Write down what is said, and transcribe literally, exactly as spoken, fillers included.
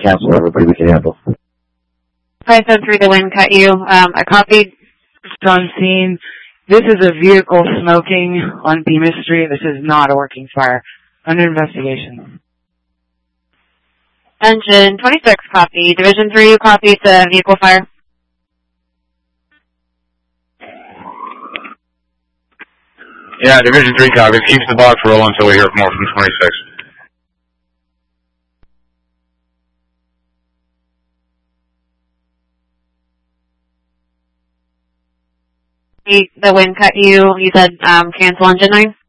cancel everybody we can handle. five seven three, the wind cut you. Um, I copied. On scene. This is a vehicle smoking on Bemis Street. This is not a working fire. Under investigation. Engine twenty-six, copy. Division three, you copy the vehicle fire. Yeah, Division three copies. Keeps the box rolling until we hear more from twenty-six. The wind cut you. You said um, cancel engine nine?